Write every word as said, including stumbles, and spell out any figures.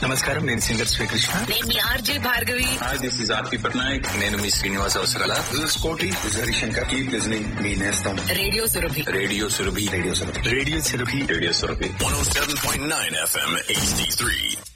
నమస్కారం, నేను సింగర్ శ్రీకృష్ణ. నేను మీ RJ Bhargavi. Hi, this is ఆర్పి పట్నాయక్. నేను మీ శ్రీనివాస్ అవసరాల. దిస్ ఇస్ కోటి, this is Harishankar. Keep listening మీ నేస్తం radio Surabhi. Radio Surabhi. Radio Surabhi. Radio Surabhi. Radio Surabhi. one oh seven point nine F M H D three.